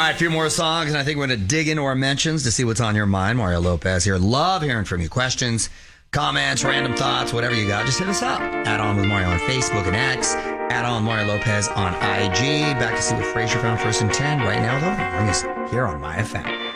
right, a few more songs, and I think we're going to dig into our mentions to see what's on your mind. Mario Lopez here. Love hearing from you. Questions, comments, random thoughts, whatever you got, just hit us up. Add On with Mario on Facebook and X. Add On Mario Lopez on IG. Back to see what Frazier found first and 10 right now, though. Bring us here on My FM.